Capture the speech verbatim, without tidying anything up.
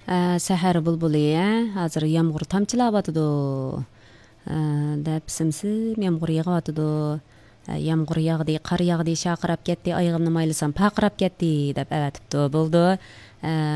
Сәхәр бұлбұлы, азыр ямғыр тамчылап атыды. Дәп сімсім ямғыр яғып атыды. Ямғыр яғды, қар яғды, шақырап кетті, айғымны майлысам, пақырап кетті, деп әвәтіпті болды.